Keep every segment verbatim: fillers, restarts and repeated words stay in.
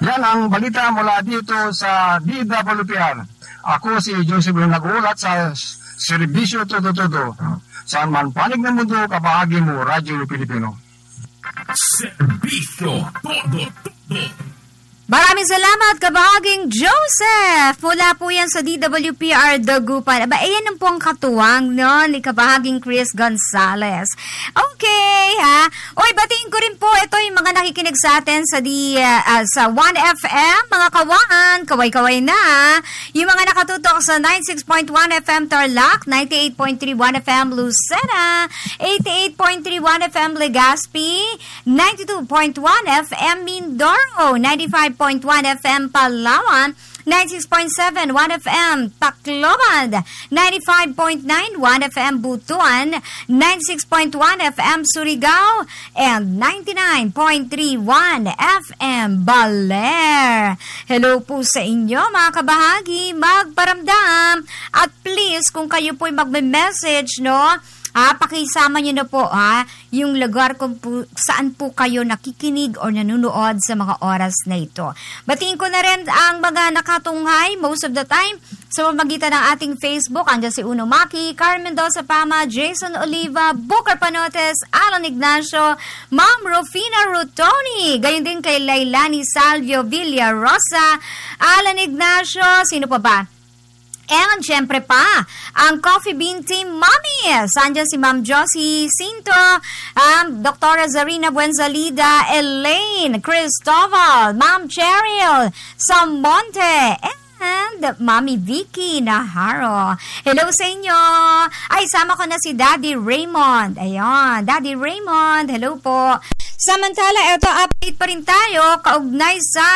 Yan ang balita mula dito sa D W P R. Ako si Joseph Lung nag-uulat sa Serbisyo Todo-Todo. Saan man panig ng mundo, kabahagi mo, Radyo Pilipino. Serbisyo Todo-Todo. Maraming salamat, kabahaging Joseph. Mula po yan sa D W P R Dagupan. Aba, ayan ang po ang katuwang, no, ni kabahaging Chris Gonzalez. Okay, ha? Oy, batiin ko rin po, ito yung mga nakikinig sa atin sa, di, uh, uh, sa one F M, mga kawaan, kaway-kaway na. Yung mga nakatutok sa ninety-six point one F M Tarlac, ninety-eight point three one F M Lucena, eighty-eight point three one F M Legazpi, ninety-two point one F M Mindoro, ninety-five point one F M Palawan, ninety-six point seven one F M Tacloban, ninety-five point nine one F M Butuan, ninety-six point one F M Surigao, and ninety-nine point three one F M Baler. Hello po sa inyo mga kabahagi, magparamdam, at please kung kayo po'y magme-message, no, Ah, pakisama nyo na po ha, yung lugar kung po, saan po kayo nakikinig o nanonood sa mga oras na ito. Batiin ko na rin ang mga nakatunghay most of the time sa pamamagitan ng ating Facebook. Andiyan si Uno Maki, Carmen Mendoza Pama, Jason Oliva, Booker Panotes, Alan Ignacio, Ma'am Rufina Rutoni, gayon din kay Lailani Salvio Villarosa, Alan Ignacio, sino pa ba? And syempre pa, ang Coffee Bean Team Mommy. Sandyan si Ma'am Josie Cinto, um, Doctora Zarina Buenzalida, Elaine Cristobal, Ma'am Cheryl Samonte, and Mami Vicky Naharo. Hello sa inyo. Ay, sama ko na si Daddy Raymond. Ayan, Daddy Raymond, hello po. Samantala, eto update pa rin tayo kaugnay sa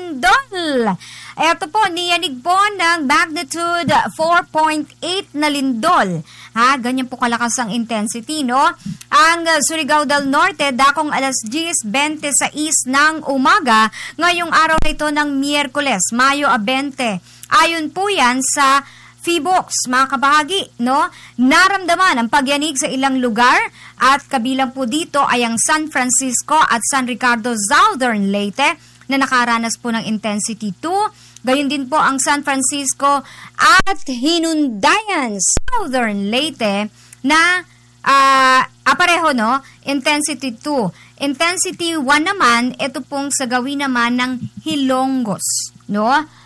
lindol. Ito po, niyanig po ng magnitude four point eight na lindol. Ha, ganyan po kalakas ang intensity, no? Ang uh, Surigao del Norte, dakong alas ten twenty-six ng umaga, ngayong araw na ito ng Miyerkules, Mayo twenty. Ayon po yan sa Phoebox, mga kabahagi, no? Naramdaman ang pagyanig sa ilang lugar at kabilang po dito ay ang San Francisco at San Ricardo Southern Leyte na nakaranas po ng intensity two. Gayon din po ang San Francisco at Hinundayan Southern Leyte na uh, apareho, no? Intensity two. Intensity one naman, ito pong sa gawin naman ng Hilongos, no?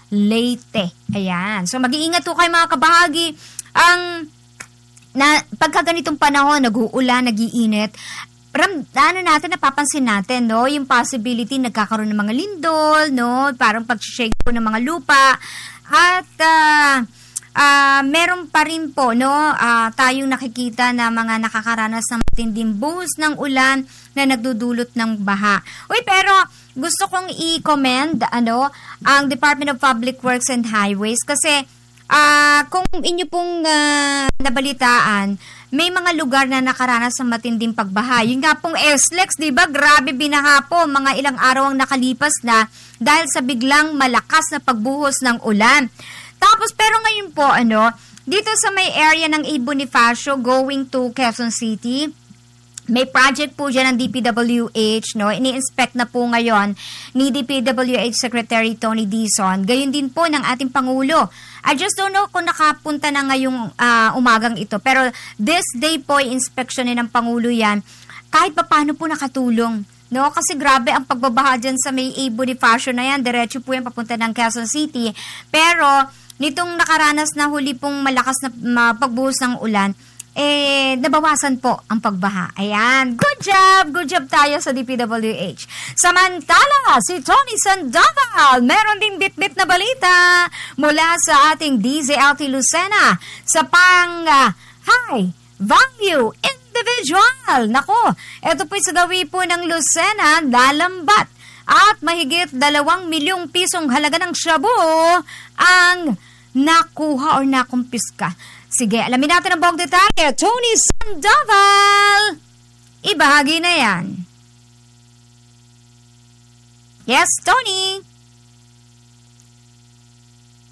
Leyte. Ayan. So, mag-iingat po kayo mga kabahagi. Ang na, pagka ganitong panahon, nag-uulan, nag-iinit, ram, ano natin, napapansin natin, no? Yung possibility, nagkakaroon ng mga lindol, no? Parang pag-shake po ng mga lupa. At, uh, uh, meron pa rin po, no? Uh, tayong nakikita na mga nakakaranas ng matinding buhos ng ulan na nagdudulot ng baha. Uy, pero gusto kong i-commend, ano, ang Department of Public Works and Highways kasi uh, kung inyo pong uh, nabalitaan, may mga lugar na nakaranas ng matinding pagbaha. Yung nga pong S L E X, di ba? Grabe binaha po, mga ilang araw ang nakalipas na dahil sa biglang malakas na pagbuhos ng ulan. Tapos, pero ngayon po, ano, dito sa may area ng A. Bonifacio going to Quezon City, may project po dyan ng D P W H, no? Ini-inspect na po ngayon ni D P W H Secretary Tony Dizon. Gayon din po ng ating Pangulo. I just don't know kung nakapunta na ngayong uh, umagang ito. Pero this day po, inspection ng Pangulo yan. Kahit pa paano po nakatulong. No? Kasi grabe ang pagbabaha dyan sa may A. Bonifacio na yan. Diretso po yan papunta ng Quezon City. Pero nitong nakaranas na huli pong malakas na uh, pagbuhos ng ulan, eh, nabawasan po ang pagbaha. Ayan. Good job! Good job tayo sa D P W H. Samantala, si Tony Sandoval, meron ding bit-bit na balita mula sa ating D Z L T Lucena sa pang uh, high value individual. Nako, ito po'y sa gawi po ng Lucena, lalambat at mahigit dalawang milyong pisong halaga ng shabu ang nakuha o nakumpiska. Sige, alamin natin ang buong detalye. Tony Sandoval! Ibahagi na yan. Yes, Tony!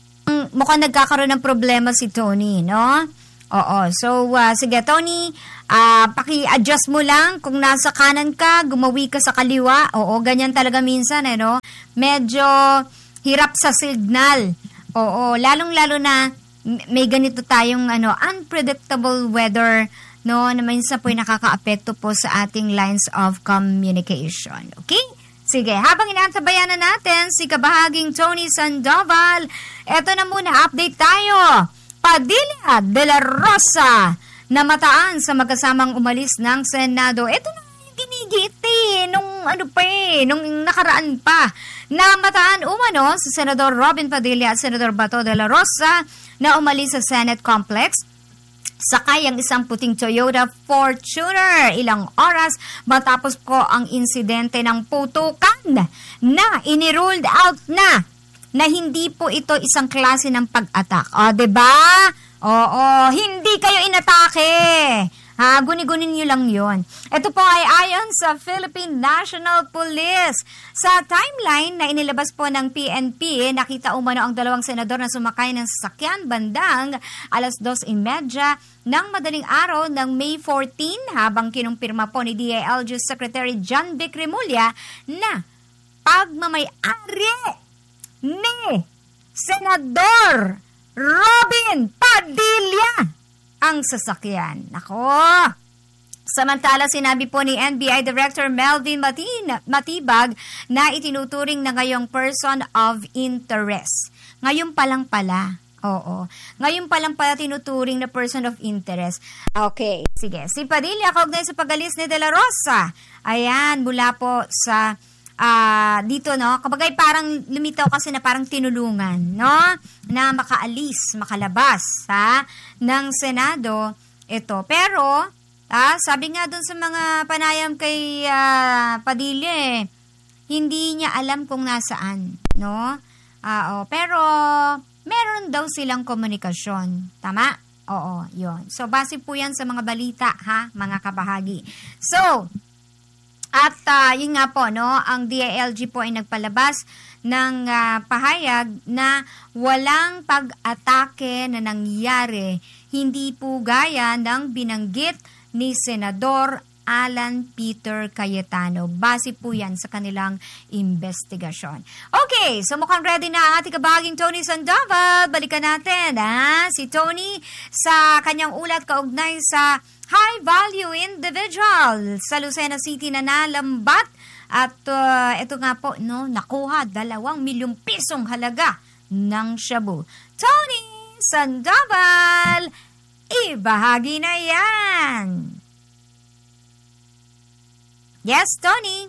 Mukhang nagkakaroon ng problema si Tony, no? Oo. So, uh, sige, Tony, Ah, paki-adjust mo lang kung nasa kanan ka, gumawi ka sa kaliwa. Oo, ganyan talaga minsan, eh, no? Medyo hirap sa signal. Oo, lalong-lalo na may ganito tayong ano, unpredictable weather, no, na minsan po ay nakaka-apekto po sa ating lines of communication. Okay? Sige, habang inaantabayan na natin si kabahaging Tony Sandoval, eto na muna, update tayo. Padilla de la Rosa, namataan sa magkasamang umalis ng Senado. Ito na yung ginigiti nung ano pa eh, nung nakaraan pa. Namataan umano si Senador Robin Padilla at Senador Bato de la Rosa na umalis sa Senate Complex sakay ang isang puting Toyota Fortuner ilang oras matapos po ang insidente ng putukan na iniruled out na na hindi po ito isang klase ng pag-attack. O, diba? Oo, hindi kayo inatake. Ha, guni-gunin nyo lang yon. Ito po ay ayon sa Philippine National Police. Sa timeline na inilabas po ng P N P, nakita umano ang dalawang senador na sumakay ng sasakyan bandang alas dos imedya ng madaling araw ng May fourteenth habang kinumpirma po ni D I L G Secretary John Vic Remulla na pagmamay-ari ni Senador Robin Padilla ang sasakyan. Nako! Samantala, sinabi po ni N B I Director Melvin Matin, Matibag na itinuturing na ngayong person of interest. Ngayon pa lang pala. Oo. Ngayon pa lang pala tinuturing na person of interest. Okay. Sige. Si Padilla, kaugnay sa pag-alis ni De La Rosa. Ayan, mula po sa uh, dito, no? Kapag ay parang lumitaw kasi na parang tinulungan, no? Na makaalis, makalabas, ha? Ng Senado. Ito. Pero, ah, sabi nga dun sa mga panayam kay uh, Padilla, eh, hindi niya alam kung nasaan, no? Ah, oh, pero meron daw silang komunikasyon. Tama? Oo, yon. So, base po yan sa mga balita, ha, mga kabahagi. So, at uh, yun nga po, no, ang D I L G po ay nagpalabas ng uh, pahayag na walang pag-atake na nangyari, hindi po gaya ng binanggit ni Senador Alan Peter Cayetano. Base po yan sa kanilang investigasyon. Okay, so mukhang ready na ang ating kabahaging Tony Sandoval. Balikan natin, ha? Si Tony sa kanyang ulat kaugnay sa high-value individual sa Lucena City na nalambat. At uh, ito nga po, no, nakuha dalawang milyong pisong halaga ng shabu. Tony Sandoval, ibahagi na yan! Yes, Tony.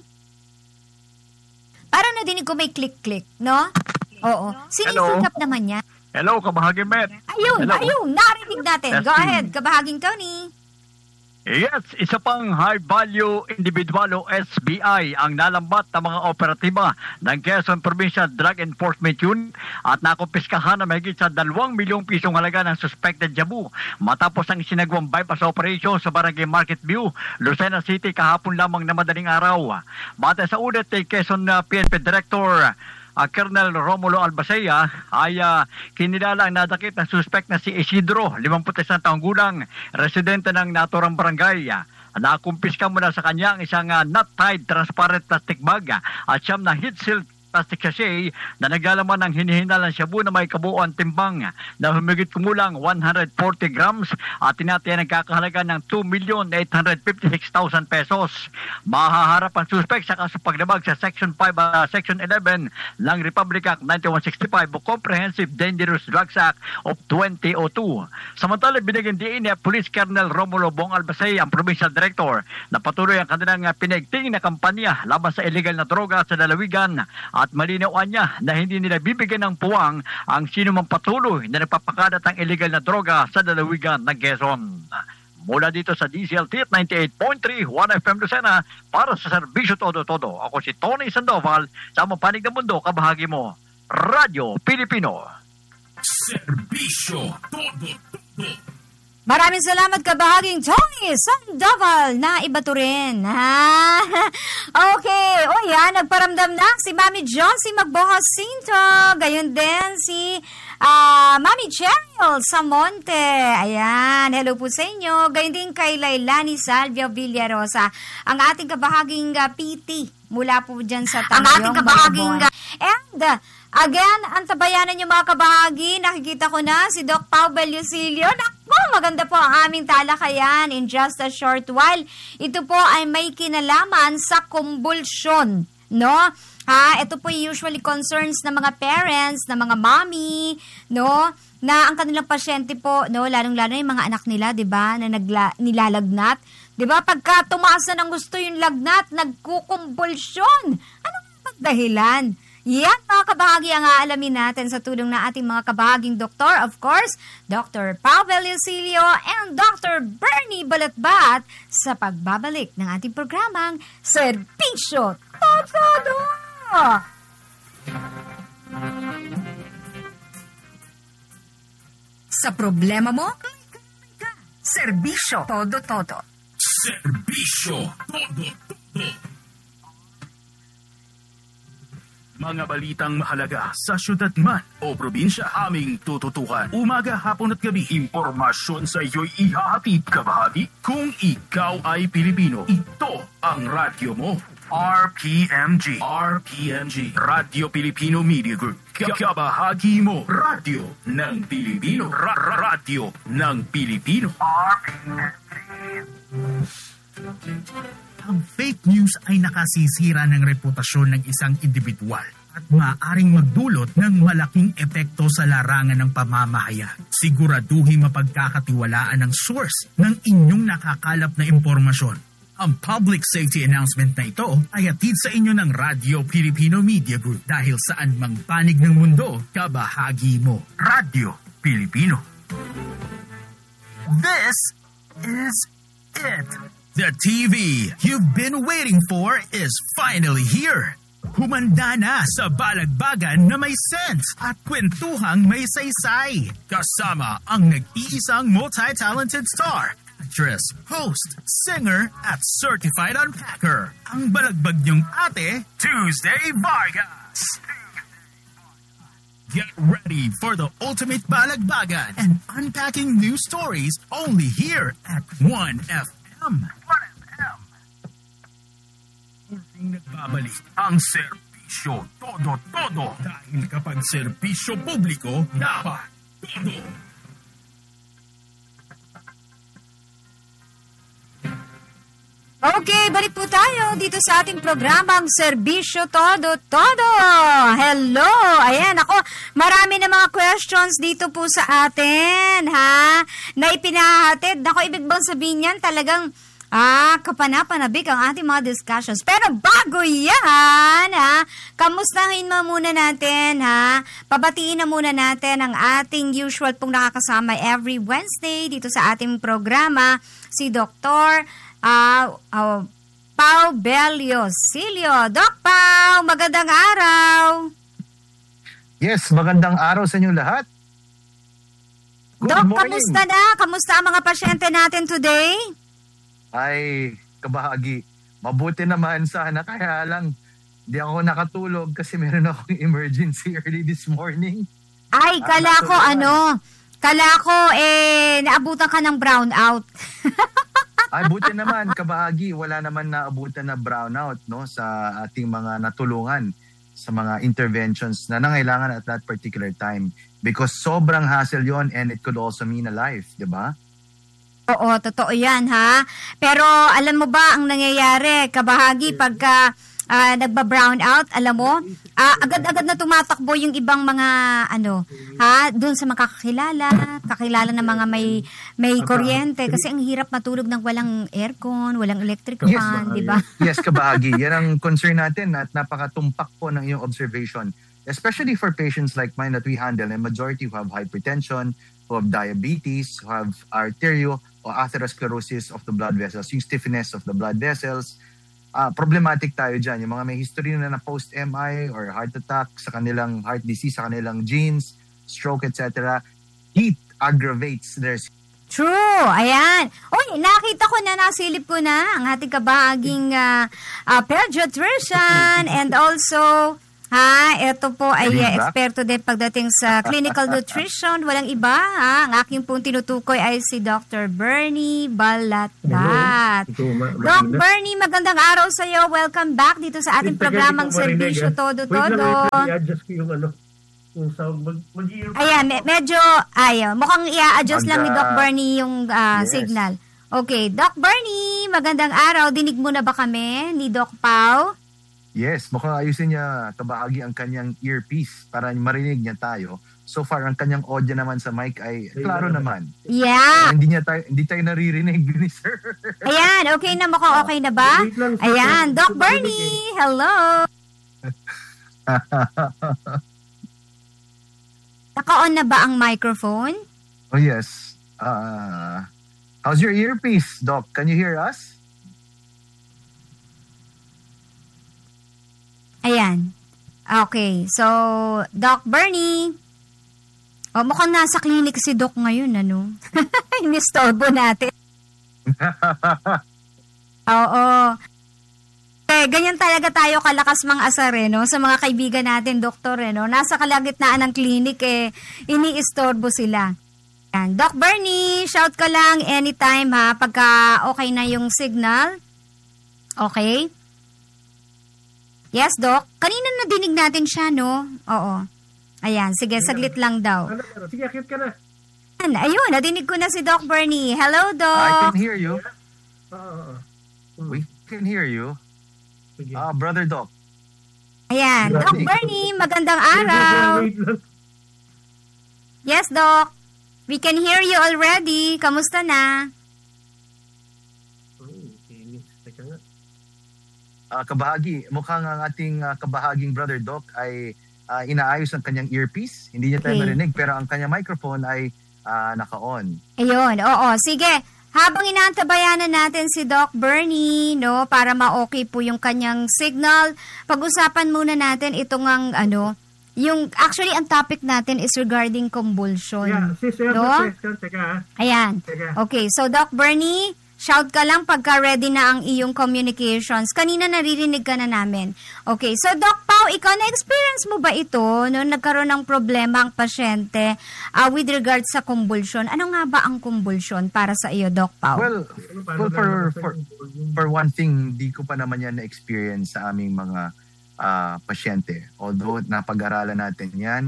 Para nadinig ko may click-click, no? Oo. Sinisikap naman niya. Hello, kabahaging Met. Ayun, Hello. ayun. Narinig natin. Yes, Go ahead, kabahaging Tony. Yes, isa pang high-value individual o S B I ang nalambat ng mga operatiba ng Quezon Provincial Drug Enforcement Unit at nakumpiskahan na mahigit sa dalawang milyong pisong halaga ng suspected jabu matapos ang isinagawang bypass operation sa Barangay Market View, Lucena City kahapon lamang na madaling araw. Batay sa ulat kay Quezon uh, P N P Director Uh, Colonel Romulo Albacea ay uh, kinilala ang nadakip na suspect na si Isidro, limampu't isang taong gulang, residente ng naturang barangay. Nakumpiska muna sa kanya ang isang uh, not-tied transparent plastic bag uh, at siyam na heat seal plastic sachet na naglalaman ng hinihinalang shabu na may kabuuan timbang na humigit kumulang one hundred forty grams at tinatiyan ang kakahalaga ng two million eight hundred fifty-six thousand pesos. Mahaharap ang suspect sa kaso paglabag sa Section five, uh, Section eleven ng Republic Act nineteen sixty-five o Comprehensive Dangerous Drugs Act of twenty oh two. Samantala, binigyan din ni Police Colonel Romulo Bong Albacea, ang Provincial Director, na patuloy ang kanilang pinagtingin na kampanya laban sa illegal na droga sa lalawigan at malinawan niya na hindi nila bibigyan ng puwang ang sino mang patuloy na nagpapakalat ng illegal na droga sa lalawigan ng Quezon. Mula dito sa D Z L T ninety-eight point three one F M Lucena para sa Serbisyo Todo-Todo. Ako si Tony Sandoval sa Mapanig ng Mundo, kabahagi mo, Radyo Pilipino. Serbisyo Todo-Todo. Maraming salamat kabahaging Tony Sandoval na iba to rin. Ha? Okay. O yan, nagparamdam na si Mami Josie Magbojacinto. Gayon din si Ah, Mami Cheryl Samonte. Ayan, hello po sa inyo. Gayun din kay Lailani Salvio Villarosa, ang ating kabahaging uh, P T mula po dyan sa Tangyong. Ang ating kabahaging uh, and uh, again, antabayanan yung mga kabahagi. Nakikita ko na si Doc Pao Bellusilio. Naku, maganda po ang aming talakayan in just a short while. Ito po ay may kinalaman sa kumbulsyon, no? Ha, ito po yung usually concerns ng mga parents, ng mga mommy, no? Na ang kanilang pasyente po, no, lalong-lalo yung mga anak nila, 'di ba, na nagla, nilalagnat. 'Di ba? Pagka tumaas na ng gusto yung lagnat, nagkukumbulsyon. Ano ang dahilan? Yan, mga kabahagi ang aalamin natin sa tulong ng ating mga kabahaging doktor, of course, Doctor Pao Bellusilio and Doctor Bernie Balatbat sa pagbabalik ng ating programang Serbisyo Todo! Sa problema mo, Serbisyo Todo-Todo. Serbisyo Todo-Todo. Mga balitang mahalaga sa syudad man o probinsya, aming tututukan. Umaga, hapon at gabi, impormasyon sa iyo'y ihahatid kabahagi. Kung ikaw ay Pilipino, ito ang radyo mo. R P M G. R P M G. Radio Filipino Media Group. Kabahagi mo. Radio ng Pilipino. Ra- ra- Radio ng Pilipino. R P M G. Ang fake news ay nakasisira ng reputasyon ng isang individual at maaaring magdulot ng malaking epekto sa larangan ng pamamahayag. Siguraduhin mapagkakatiwalaan ng source ng inyong nakakalap na impormasyon. Ang public safety announcement na ito ay hatid sa inyo ng Radio Filipino Media Group dahil saan mang panig ng mundo, kabahagi mo. Radio Filipino. This is it. The T V you've been waiting for is finally here. Humanda na sa balagbagan na may sense at kwentuhang may saysay. Kasama ang nag-iisang multi-talented star, actress, host, singer, at certified unpacker. Ang balagbag niyong ate, Tuesday Vargas. Get ready for the ultimate balagbagan and unpacking new stories only here at one F M. one F M. Muling nagbabalik ang serbisyo todo-todo. Dahil kapag serbisyo publiko, dapat todo. Okay, balik po tayo dito sa ating programang Serbisyo Todo-Todo. Hello! Ayan, ako, marami na mga questions dito po sa atin, ha? Na ipinahatid. Ako, ibig bang sabihin yan, talagang, ah, kapanapanabik ang ating mga discussions. Pero bago yan, ha? Kamustahin mo muna natin, ha? Pabatiin na muna natin ang ating usual pong nakakasama every Wednesday dito sa ating programa, si Doktor Uh, uh, Pao Bellusilio. Doc Pao, magandang araw. Yes, magandang araw sa inyong lahat. Good Doc, morning. kamusta na? Kamusta ang mga pasyente natin today? Ay, kabahagi. Mabuti naman sana, kaya lang di ako nakatulog kasi meron akong emergency early this morning. Ay, kala ko ano, kala ko eh, naabutan ka ng brownout. Ay, buti naman, kabahagi, wala naman naabutan na brownout, no, sa ating mga natulungan sa mga interventions na nangailangan at that particular time. Because sobrang hassle yon and it could also mean a life, di ba? Oo, totoo yan, ha? Pero alam mo ba ang nangyayari, kabahagi, pagka uh, nagba-brown out, alam mo, uh, agad-agad na tumatakbo yung ibang mga, ano, ha, doon sa makakakilala, kakilala ng mga may may kuryente, kasi ang hirap matulog ng walang aircon, walang electric Yes, fan, di ba? Yes, kabahagi. Yan ang concern natin at napakatumpak po ng iyong observation. Especially for patients like mine that we handle, and majority who have hypertension, who have diabetes, who have arterio or atherosclerosis of the blood vessels, yung stiffness of the blood vessels. Uh, problematic tayo dyan. Yung mga may history na na post-M I or heart attack sa kanilang heart disease, sa kanilang genes, stroke, et cetera. Heat aggravates their... True, ayan. Uy, nakita ko na, nasilip ko na ang ating kabahaging uh, uh, pediatrician and also... Ha, ito po ay Feedback? uh, eksperto din pagdating sa clinical nutrition. Walang iba, ha? Ang aking pong tinutukoy ay si Doctor Bernie Balatbat. Doc Bernie, magandang araw sa iyo. Welcome back dito sa ating programang Serbisyo Todo Todo. I-adjust ko yung ano, yung sound. Mag, mag Ayan, me- medyo, ayaw. Mukhang i-adjust lang ni Doc Bernie yung uh, Yes. signal. Okay, Doc Bernie, magandang araw. Dinig mo na ba kami ni Doc Pao? Yes, mukhang ayusin niya kabahagi ang kanyang earpiece para marinig niya tayo. So far, ang kanyang audio naman sa mic ay klaro naman. Yeah. hindi niya tayo, hindi tayo naririnig ni sir. Ayan, okay na, mukhang okay na ba? Ayan, Doc Bernie, hello. Naka-on na ba ang microphone? Oh yes. Uh, how's your earpiece, Doc? Can you hear us? Ayan. Okay, so, Doc Bernie. Oh, mukhang nasa clinic si Doc ngayon, ano? Inistorbo natin. Oo. Eh, ganyan talaga tayo kalakas mga asar, eh, no? Sa mga kaibigan natin, doktor, eh, no? Nasa kalagitnaan ng clinic, eh, iniistorbo sila. Yan. Doc Bernie, shout ka lang anytime, ha? Pagka okay na yung signal. Okay? Yes, Doc. Kanina nadinig natin siya, no? Oo. Ayan, sige, saglit lang daw. Ano, ano, sige, akit ka na. Ayun, nadinig ko na si Doc Bernie. Hello, I Doc. can hear you. Oo, oo, oo. We can hear you. Sige. Ah, Brother Doc. Ayan, Doc Bernie, magandang araw. Wait lang. Yes, Doc. We can hear you already. Kamusta na? Oh, okay. Teka nga. Uh, kabahagi, mukhang ang ating uh, kabahaging Brother Doc ay uh, inaayos ang kanyang earpiece. Hindi niya tayo Okay. marinig, pero ang kanyang microphone ay uh, naka-on. Ayun, oo. Sige, habang inaantabayanan natin si Doc Bernie, no, para ma-okay po yung kanyang signal, pag-usapan muna natin itong ang, ano, yung, actually, ang topic natin is regarding convulsion. Yeah, sis, I have No? a question. Teka, ha? Ayan. Teka. Okay, so Doc Bernie, shout ka lang pagka ready na ang iyong communications. Kanina naririnig ka na namin. Okay, so Doc Pao, ikaw na-experience mo ba ito no nagkaroon ng problema ang pasyente uh, with regards sa convulsion? Ano nga ba ang convulsion para sa iyo, Doc Pao? Well, Ano, paano well for, gano'n? for, for one thing, di ko pa naman yan na-experience sa aming mga uh, pasyente. Although napag-aralan natin yan,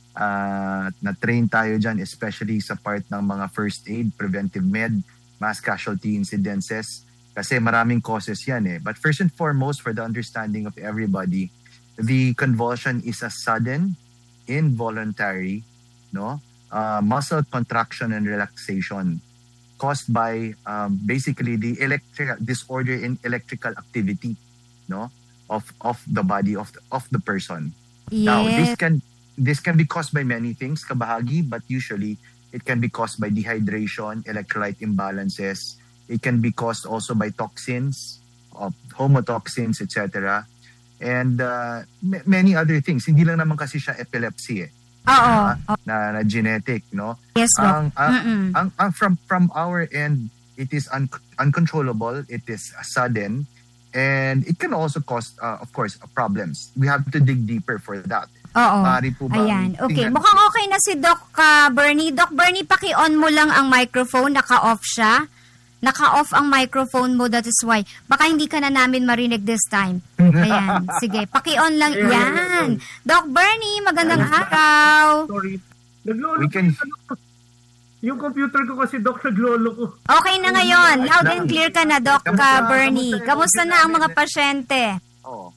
uh, na-train tayo dyan, especially sa part ng mga first aid, preventive med, mass casualty incidences, kasi maraming causes yan eh. But first and foremost, for the understanding of everybody, the convulsion is a sudden, involuntary, no, uh, muscle contraction and relaxation caused by um, basically the electrical disorder in electrical activity, no, of of the body of the, of the person. Now, this Yes. can this can be caused by many things, kabahagi, but usually it can be caused by dehydration, electrolyte imbalances. It can be caused also by toxins, of homotoxins, et cetera. And uh, m- many other things. Hindi lang naman kasi siya epilepsy eh, Oo. ah, na, na genetic, no? Yes, Doc. Ang, ang, Mm-mm. ang, ang from from our end, it is un- uncontrollable. It is sudden, and it can also cause, uh, of course, uh, problems. We have to dig deeper for that. Oo. Maaari po ba Ayan. Okay. tingnan- Mukhang okay na si Doc uh, Bernie. Doc Bernie, paki-on mo lang ang microphone. Naka-off siya. Naka-off ang microphone mo. That is why. Baka hindi ka na namin marinig this time. Ayan. Sige. Paki-on lang. Yan. Doc Bernie, magandang araw. Sorry. Naglolo We ko can- yung, ano, yung computer ko kasi, Doc, naglolo ko. Okay na ngayon. Loud and clear ka na, Doc uh, Bernie. Kamusta na ang mga pasyente? Oo,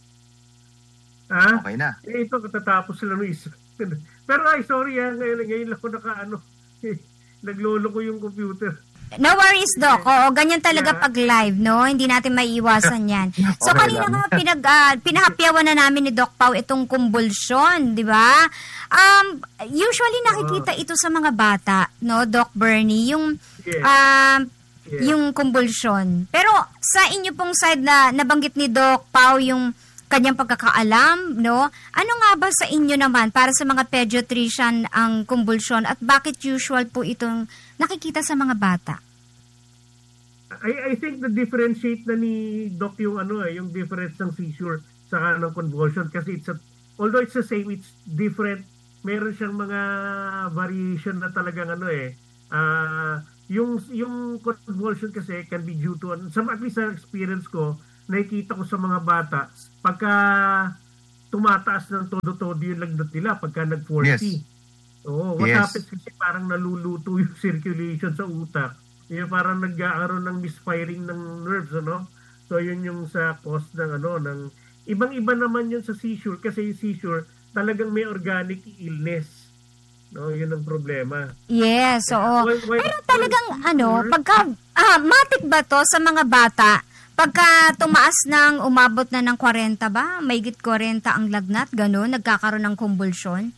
Ha? okay na. Eh, ito, katatapos lang ng isa. Pero ay, sorry ha, ngayon, ngayon lang ko naka, ano, naglolo ko yung computer. No worries, Doc. Oo, ganyan talaga pag live, no? Hindi natin maiiwasan yan. So, Okay kanina lang. nga, pinag, uh, pinahapyawan na namin ni Doc Pao itong convulsion, di ba? Um, usually, nakikita ito sa mga bata, no, Doc Bernie, yung, Yes. um, Yes. yung convulsion. Pero, sa inyo pong side na nabanggit ni Doc Pao yung kanyang pagkakaalam, no? Ano nga ba sa inyo naman para sa mga pediatrician ang convulsion at bakit usual po itong nakikita sa mga bata? I, I think the differentiate na ni Doc yung ano eh, yung difference ng seizure sa ng convulsion kasi it's a although it's the same, it's different. Meron siyang mga variation na talagang ano eh. Uh, yung yung convulsion kasi can be due to, sa at least sa experience ko, nakikita ko sa mga bata, pagka tumataas ng todo-todo yung lagnat nila, pagka nag-forty. Yes. Oo, what yes. happens kasi parang naluluto yung circulation sa utak. Yung parang nagkakaroon ng misfiring ng nerves, ano? So yun yung sa cause ng ano, ng ibang-iba naman yun sa seizure kasi yung seizure talagang may organic illness. No, yun ang problema. Yes, oo. Well, well, pero talagang well, ano, pagka ah, matik ba to sa mga bata? Pagka tumaas ng umabot na ng forty ba? Mahigit forty ang lagnat, gano'n, nagkakaroon ng convulsion?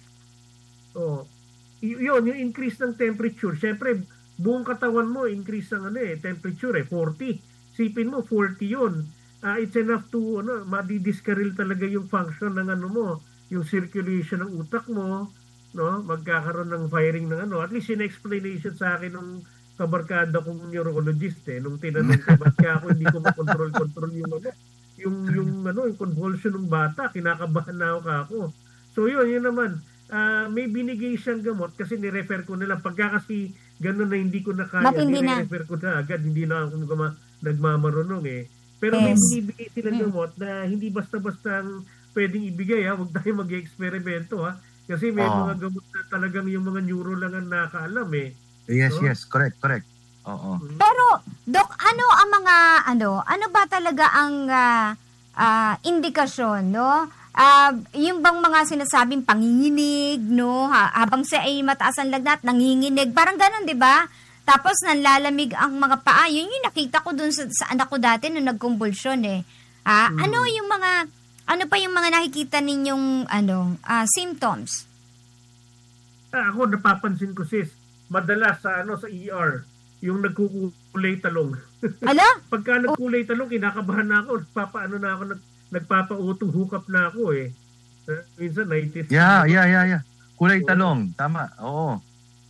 Oo. Y- yun, yung increase ng temperature. Siyempre, buong katawan mo, increase ng ano eh, temperature eh, forty. Sipin mo, forty yun. Uh, it's enough to, ano, madidiscarril talaga yung function ng ano mo, yung circulation ng utak mo, no? Magkakaroon ng firing ng ano. At least, in-explanation sa akin ng kabarkada kong neurologist eh, nung tinanong ko, ba't kaya ako hindi ko makontrol-control yung ano, yung, yung, ano, yung convulsion ng bata, kinakabahan na ako kako. So yun, yun naman. Uh, may binigay siyang gamot kasi ni-refer ko nila. Pagka kasi gano'n na hindi ko na kaya, ni-refer ko na agad, hindi na ako guma, nagmamarunong eh. Pero yes. may binibigay silang gamot na hindi basta-basta pwedeng ibigay ha, huwag tayo mag-eksperimento ha. Kasi may oh. mga gamot na talagang yung mga neuro lang ang nakaalam eh. Yes, no? Yes, correct, correct. Oo. Pero, Doc, ano ang mga, ano, ano ba talaga ang uh, uh, indikasyon, no? Uh, yung bang mga sinasabing panginginig, no? Ha, habang siya ay mataas ang lagnat, nanginginig, parang ganun, di ba? Tapos nanlalamig ang mga paa. Yun yung nakita ko dun sa, sa anak ko dati nung nagkumbulsyon eh. Ah, hmm. Ano yung mga, ano pa yung mga nakikita ninyong, ano, uh, symptoms? Ah, ako napapansin ko sis, madalas sa ano sa E R, yung nagkukulay talong. Ala? Pagka nagkulay talong, kinakabahan na ako, nagpapaano na ako, nag, nagpapa-auto hookup na ako eh. Uh, minsan nineties. Yeah, yeah, yeah, yeah. Kulay talong, tama. Oo.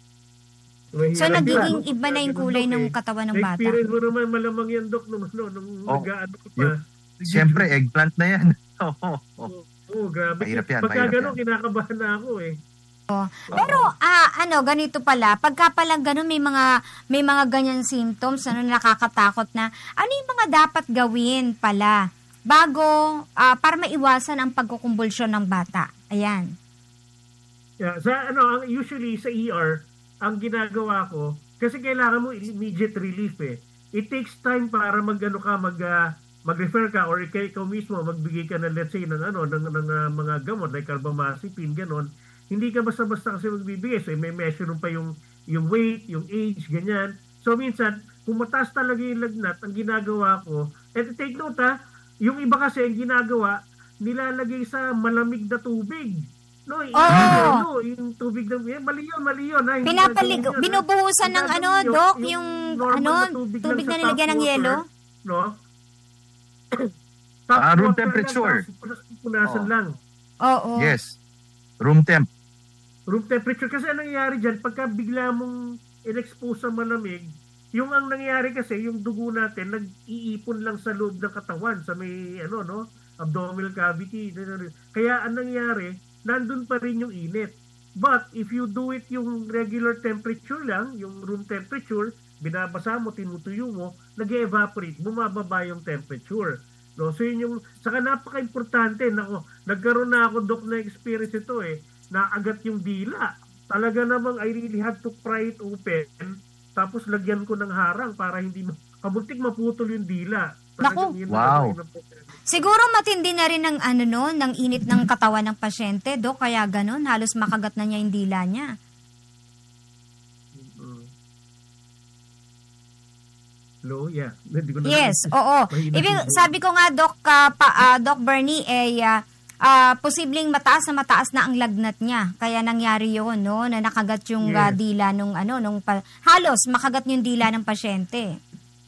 So nagiging iba na yung kulay ng katawan ng bata. Na-experience mo naman malamang yan, Dok, nung, no, nung oh, nag-ano ko pa. Siyempre, eggplant na yan. Oo, oh, oh. oh, oh, grabe. Mahirap yan, pagka mahirap gano'n, yan. kinakabahan na ako eh. Oh. Pero ah ano ganito pala, pagka pala ganun may mga may mga ganyan symptoms ano nakakatakot na. Ano yung mga dapat gawin pala bago ah, para maiwasan ang pagkukumbulsyon ng bata? Ayan. Yeah, sa ano usually sa E R ang ginagawa ko kasi kailangan mo immediate relief eh. It takes time para magano ka mag uh, mag-refer ka or ikaw, ikaw mismo magbigay ka ng let's say ng ano ng, ng uh, mga gamot like carbamazepine ganon. Hindi ka basta-basta kasi magbibigay. So, may measure pa yung, yung weight, yung age, ganyan. So, minsan, kung mataas talaga yung lagnat, ang ginagawa ko, and take note ha, yung iba kasi ang ginagawa, nilalagay sa malamig na tubig. No, yung, oh. no, yung tubig na, eh, mali yun, mali yun. Ha? Pinapalig, yun, binubuhusan ng ano, yung, Doc, yung, yung ano, na tubig, tubig na nilagyan ng yelo? No? uh, room temperature. Punasan oh. lang. Oo. Yes. Room temp. Room temperature. Kasi ang nangyayari dyan, pagka bigla mong in-expose sa malamig, yung ang nangyayari kasi, yung dugo natin, nag-iipon lang sa loob ng katawan, sa may, ano, no, abdominal cavity. Kaya ang nangyayari, nandun pa rin yung init. But, if you do it yung regular temperature lang, yung room temperature, binabasa mo, tinutuyo mo, nag-evaporate, bumababa yung temperature. No? So, yun yung, saka napaka-importante, nako, nagkaroon na ako, Doc, na experience ito eh, naagat yung dila. Talaga namang I really had to pry it open tapos lagyan ko ng harang para hindi ma- kabuntik maputol yung dila. Naku. Wow. Siguro matindi na rin ng ano no, ng init ng katawan ng pasyente, do kaya ganun halos makagat na niya yung dila niya. Hello, yeah. Hindi ko na yes, oo. Ibig sabi ko nga Doc uh, pa, uh, Doc Bernie eh uh, Uh, posibleng mataas na mataas na ang lagnat niya. Kaya nangyari yun, no? Na nakagat yung yes. uh, dila nung ano, nung pa- halos makagat yung dila ng pasyente.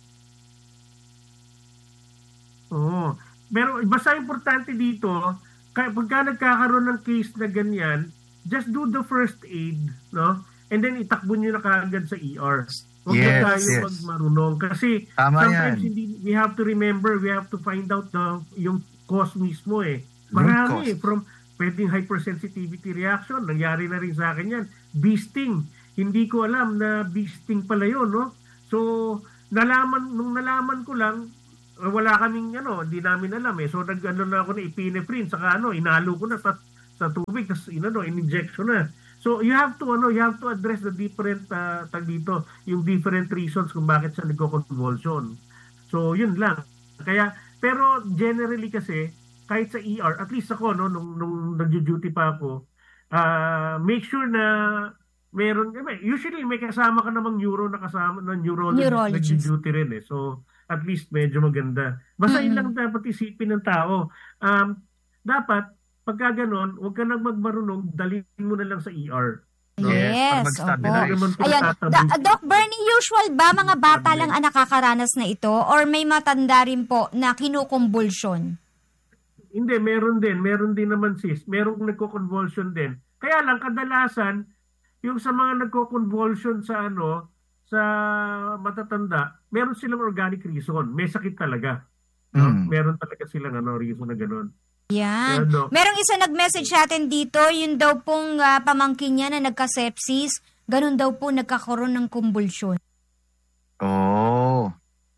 Oo. Pero basta importante dito, kaya pagka nagkakaroon ng case na ganyan, just do the first aid, no? And then itakbo nyo na kaagad sa E R. Huwag yes, na tayo yes. magmarunong. Kasi Tama sometimes yan. Hindi, we have to remember, we have to find out the, yung cause mismo eh. Marami, from pwedeng hypersensitivity reaction. Nangyari na rin sa akin yan. Bee sting. Hindi ko alam na bee sting pala yun, no? So, nalaman, nung nalaman ko lang, wala kaming, ano, hindi namin alam eh. So, nag-ano na ako na epinephrine, saka ano, inalo ko na sa, sa tubig, tapos, inano, in-injection na. So, you have to, ano, you have to address the different, uh, tag dito, yung different reasons kung bakit siya nagko-convulsion. So, yun lang. Kaya, pero generally kasi, kahit sa E R, at least ako, no, nung, nung nag-duty pa ako, uh, make sure na meron, usually may kasama ka namang neuro na kasama, na neurologist, nag-duty rin eh. So, at least medyo maganda. Basta mm-hmm. yun lang dapat isipin ng tao. Um, dapat, pagka ganon, huwag ka nang magmarunong, dalhin mo na lang sa E R. No? Yes, opo. Ayan, da- Doc Bernie, usual ba mga bata lang ang nakakaranas na ito or may matanda rin po na kinukumbulsyon? Hindi, meron din. Meron din naman sis. Meron nagko-convulsion din. Kaya lang, kadalasan, yung sa mga nagko-convulsion sa ano, sa matatanda, meron silang organic reason. May sakit talaga. No? Mm. Meron talaga silang ano, reason na gano'n. Yan. Ano, merong isa nag-message sa atin dito, yun daw pong uh, pamangkin niya na nagka-sepsis, ganun daw po nagkakaroon ng kumbulsyon. Oh.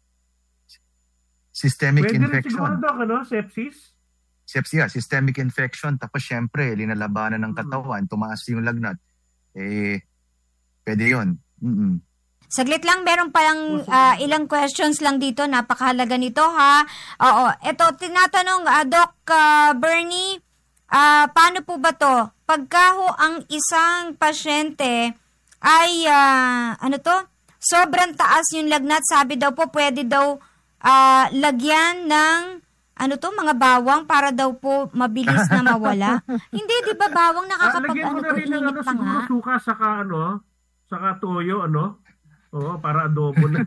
Systemic Pwede infection. Pwede rin siguro daw, ano, sepsis? Sepsis, yeah, systemic infection. Tapos syempre, linalabanan ng katawan, tumaas yung lagnat. Eh, pwede yun. Mm-mm. Saglit lang, meron palang uh, ilang questions lang dito. Napakahalaga nito, ha? Oo. Ito, tinatanong, uh, Doc uh, Bernie, uh, paano po ba to? Pagka ho ang isang pasyente ay, uh, ano to? Sobrang taas yung lagnat, sabi daw po, pwede daw uh, lagyan ng, ano to, mga bawang para daw po mabilis na mawala. Hindi, di ba bawang nakakapag, ah, ano na po, rin init ng, ano, pa nga? siguro suka, saka ano, saka toyo, ano? Oo, para adobo na.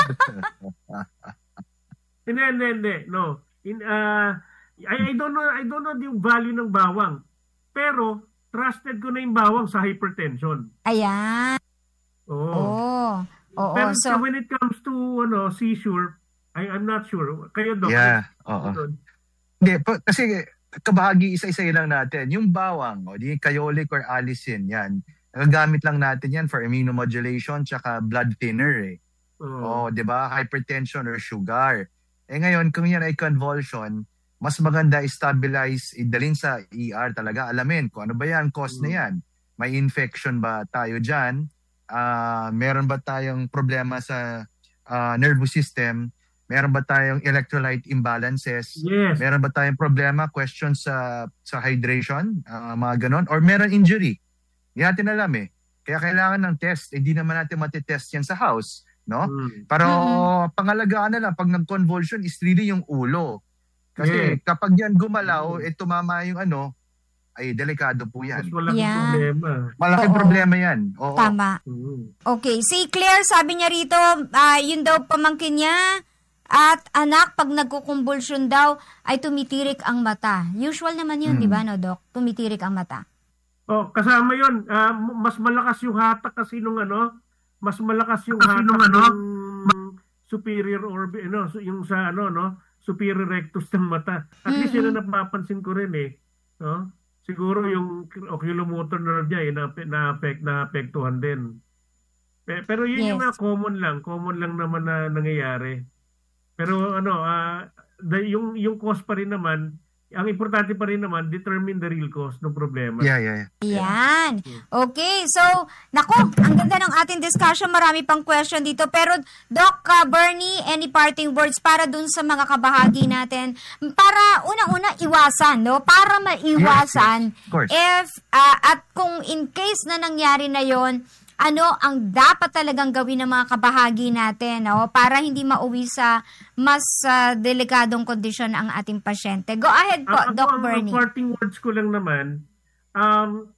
Hindi, hindi, hindi. No. In, uh, I, I don't know, I don't know yung value ng bawang. Pero, trusted ko na yung bawang sa hypertension. Ayan. Oo. Oh. Oo. Pero So, when it comes to, ano, seizure, I, I'm not sure. Kayo, Doc. Yeah, oo. Hindi, kasi kabahagi isa-isa lang natin. Yung bawang, o di Kyolic or allicin, yan. Nagagamit lang natin yan for immunomodulation tsaka blood thinner eh. Oh, oh 'di ba? Hypertension or sugar. Eh ngayon, kung yan ay convulsion, mas maganda i-stabilize, idalhin sa E R talaga. Alamin kung ano ba yan, cause mm. na yan. May infection ba tayo diyan? Uh, meron ba tayong problema sa uh, nervous system? Meron ba tayong electrolyte imbalances? Yes. Meron ba tayong problema, questions sa sa hydration, uh, mga ganon? Or meron injury? Hindi natin alam eh. Kaya kailangan ng test. Hindi eh, naman natin matitest yan sa house. No? Mm. Pero mm-hmm. pangalagaan na lang, pag nag-convulsion is really yung ulo. Kasi yeah. kapag yan gumalaw, eh tumama yung ano, ay delikado po yan. Mas malaking yeah. problema. Malaking Oo. problema yan. Oo. Tama. Mm. Okay. Si Claire, sabi niya rito, uh, yun daw pamangkin niya, at anak, pag nagkukumbulsyon daw, ay tumitirik ang mata. Usual naman yun, mm. di ba, no, Doc? Tumitirik ang mata. Oh, kasama 'yon. Uh, mas malakas yung hatak kasi nung ano, mas malakas yung kasi hatak nung ano, superior orbi, ano, yung sa ano, no, superior rectus ng mata. At least mm-hmm. yun ang napapansin ko rin eh. No? Siguro yung oculomotor nerve niya eh, na na affect na apektuhan din. Pero yun yes. yung mga common lang, common lang naman na nangyayari. Pero ano, uh, the, yung yung cause pa rin naman, ang importante pa rin naman, determine the real cause ng problema. Yeah, yeah, yeah. Yan. Okay, so, naku, ang ganda ng ating discussion. Marami pang question dito. Pero, Doc uh, Bernie, any parting words para dun sa mga kabahagi natin? Para, unang-una, iwasan, no? Para maiwasan. Yes, yes. Of course. If, uh, at kung in case na nangyari na yon, ano ang dapat talagang gawin ng mga kabahagi natin, no? Para hindi mauwi sa mas uh, delikadong kondisyon ang ating pasyente. Go ahead po, uh, Doc ang, Bernie. Ang parting words ko lang naman, um,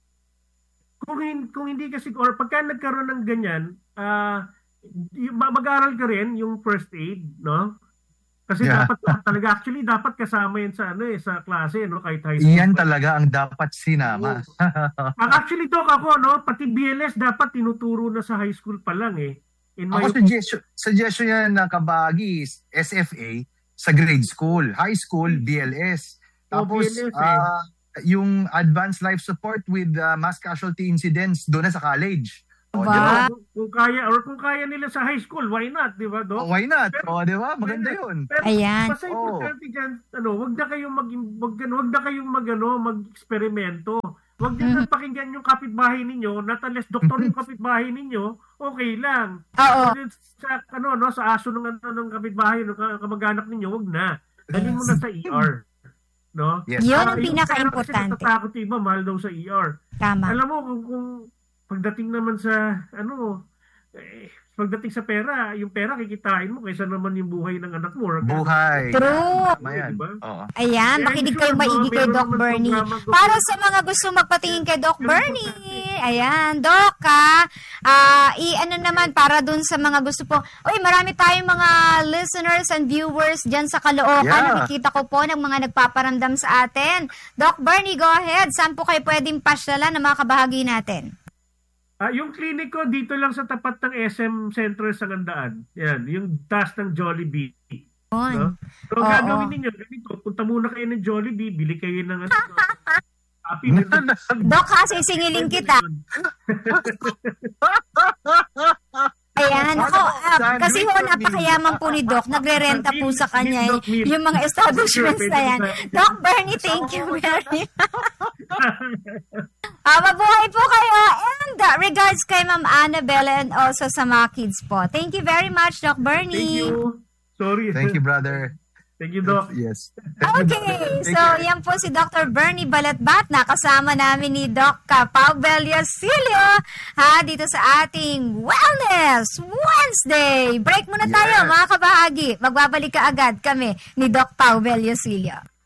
kung, kung hindi kasi, or pagka nagkaroon ng ganyan, uh, mag-aral ka rin yung first aid, no? Kasi yeah. dapat talaga, actually, dapat kasama yan sa, ano, eh, sa klase, no? Kahit high school. Iyan talaga ang dapat sinama. Actually, Doc, ako, no? Pati B L S dapat tinuturo na sa high school pa lang, eh. In ako, my... suggestion, suggestion yan na kabahagi is S F A sa grade school. High school, B L S. Tapos, oh, B L S, eh. uh, yung advanced life support with uh, mass casualty incidents doon na sa college. O, Ba? di ba? Kung, kung kaya or kung kaya nila sa high school, why not, di ba, Doc? O, why not? Pero- O, di ba? Maganda yun. Pero Ayan. basta importante dyan, ano, wag na kayong mag wag, wag na kayong mag ano, mag-eksperimento. Wag din Mm-hmm. na pakinggan yung kapitbahay ninyo, not unless doktor yung kapitbahay ninyo, okay lang. Oo. Pero sa ano no, sa aso ng ano ng kapitbahay ng ka- kamag-anak ninyo, wag na. Dalhin mo na sa E R. No? Yes. Yun Ah, ang yung pinaka-importante. pera kasi natatakot yung iba, mahal daw sa E R. Tama. Alam mo, kung, kung pagdating naman sa, ano, eh, pagdating sa pera, yung pera kikitain mo kaysa naman yung buhay ng anak mo. Buhay. True. Tama yan. Diba? Oo. Ayan, Eh, makinig sure, kayong no? maigi kay Meron Doc naman Bernie. programa, Doc. Para sa mga gusto magpatingin kay Doc Bernie, ayan, Doc, ha? Ah, i-ano naman, para dun sa mga gusto po. Uy, marami tayong mga listeners and viewers dyan sa Caloocan. Yeah. Nakikita ko po ng mga nagpaparamdam sa atin. Doc Bernie, go ahead. Saan po kayo pwedeng pasyalan ng mga kabahagi natin? Ah, yung clinic ko dito lang sa tapat ng S M Central sa Gandaan. Yan, yung taas ng Jollibee. Yun. No? So, Oo. gagawin ninyo, ganito, punta muna kayo ng Jollibee, bili kayo ng ano, Happy Doc, ha, sisingilin kita. Ayan, ako, ah, kasi ho, napakayaman po ni Doc. Nagre-renta po sa kanya eh, yung mga establishments na yan. Doc Bernie, thank you very much. Ah, mabuhay po kayo. And uh, regards kay Ma'am Annabelle and also sa mga kids po. Thank you very much, Doc Thank Bernie. you. Sorry. Thank you, brother. Thank you, Doc. Yes. Okay, so yan po si Doctor Bernie Balatbat na kasama namin ni Doc Pao Bellosilio ha, dito sa ating Wellness Wednesday. Break muna tayo Yes. mga kabahagi. Magbabalik ka agad kami ni Doc Pao Bellosilio.